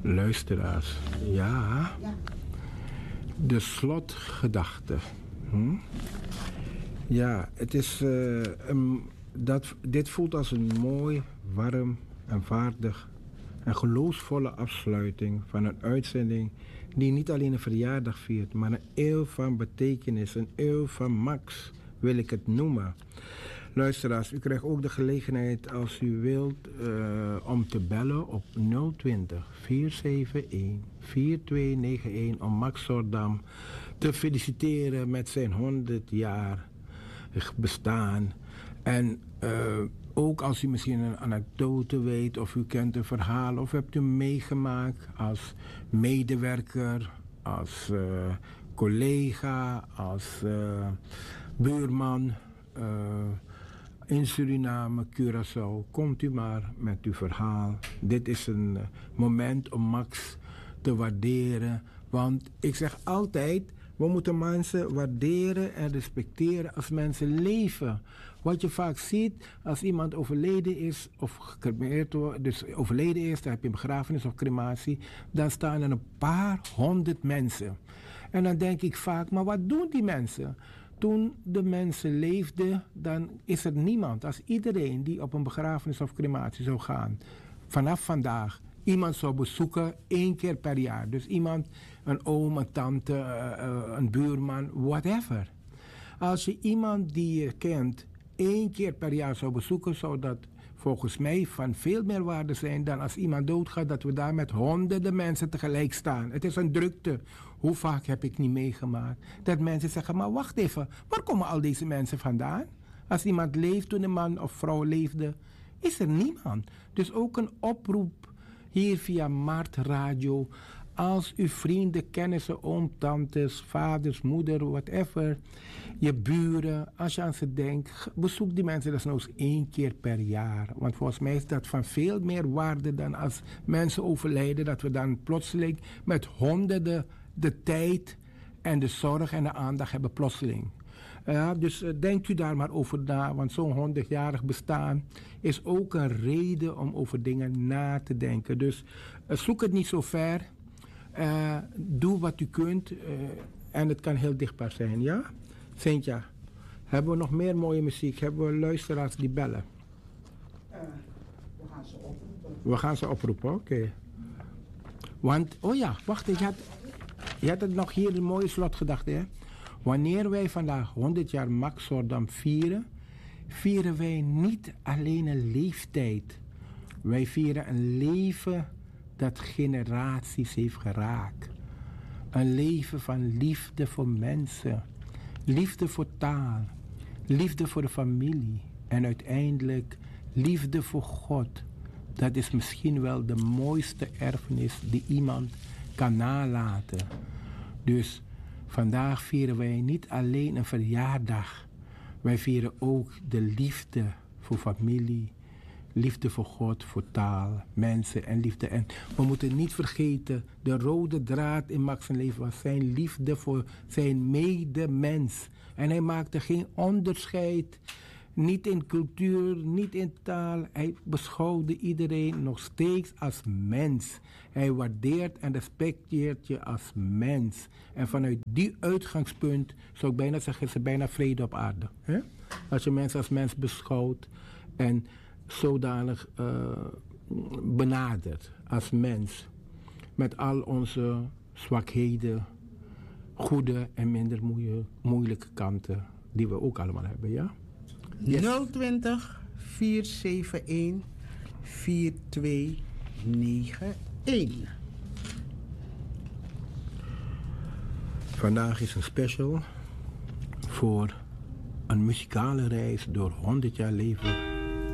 Luisteraars, ja. De slotgedachte. Ja, het is, dit voelt als een mooi, warm en vaardig en geloofsvolle afsluiting van een uitzending die niet alleen een verjaardag viert, maar een eeuw van betekenis, een eeuw van Max, wil ik het noemen. Luisteraars, u krijgt ook de gelegenheid als u wilt om te bellen op 020 471 4291 om Max Soordam te feliciteren met zijn 100 jaar bestaan. En ook als u misschien een anekdote weet of u kent een verhaal of hebt u meegemaakt als medewerker, als collega, als buurman in Suriname, Curaçao, komt u maar met uw verhaal. Dit is een moment om Max te waarderen. Want ik zeg altijd, we moeten mensen waarderen en respecteren als mensen leven. Wat je vaak ziet, als iemand overleden is of gecremeerd wordt, dus overleden is, dan heb je een begrafenis of crematie, dan staan er een paar honderd mensen. En dan denk ik vaak, maar wat doen die mensen? Toen de mensen leefden, dan is er niemand. Als iedereen die op een begrafenis of crematie zou gaan, vanaf vandaag iemand zou bezoeken 1 keer per jaar. Dus iemand, een oom, een tante, een buurman, whatever. Als je iemand die je kent 1 keer per jaar zou bezoeken, zou dat volgens mij van veel meer waarde zijn dan als iemand doodgaat, dat we daar met honderden mensen tegelijk staan. Het is een drukte. Hoe vaak heb ik niet meegemaakt dat mensen zeggen, maar wacht even, waar komen al deze mensen vandaan? Als iemand leeft, toen een man of vrouw leefde, is er niemand. Dus ook een oproep hier via Mart Radio. Als uw vrienden, kennissen, oom, tantes, vaders, moeder, whatever, je buren, als je aan ze denkt, bezoek die mensen desnoods 1 keer per jaar. Want volgens mij is dat van veel meer waarde dan als mensen overlijden, dat we dan plotseling met honderden de tijd en de zorg en de aandacht hebben plotseling. Dus denkt u daar maar over na, want zo'n 100-jarig bestaan is ook een reden om over dingen na te denken. Dus zoek het niet zo ver. Doe wat u kunt en het kan heel dichtbaar zijn, ja? Cynthia, hebben we nog meer mooie muziek? Hebben we luisteraars die bellen? We gaan ze oproepen. We gaan ze oproepen, oké. Want, oh ja, wacht, je had het nog hier een mooie slotgedachte, hè? Wanneer wij vandaag 100 jaar Max Soordam vieren, vieren wij niet alleen een leeftijd. Wij vieren een leven dat generaties heeft geraakt. Een leven van liefde voor mensen, liefde voor taal, liefde voor de familie en uiteindelijk liefde voor God. Dat is misschien wel de mooiste erfenis die iemand kan nalaten. Dus vandaag vieren wij niet alleen een verjaardag. Wij vieren ook de liefde voor familie, liefde voor God, voor taal, mensen en liefde. En we moeten niet vergeten, de rode draad in Max' leven was zijn liefde voor zijn medemens. En hij maakte geen onderscheid, niet in cultuur, niet in taal. Hij beschouwde iedereen nog steeds als mens. Hij waardeert en respecteert je als mens. En vanuit die uitgangspunt zou ik bijna zeggen, is er bijna vrede op aarde. Hè? Als je mensen als mens beschouwt en zodanig benadert als mens. Met al onze zwakheden, goede en minder moeilijke kanten die we ook allemaal hebben, ja? Yes. 020 471 4291. Vandaag is een special voor een muzikale reis door 100 jaar leven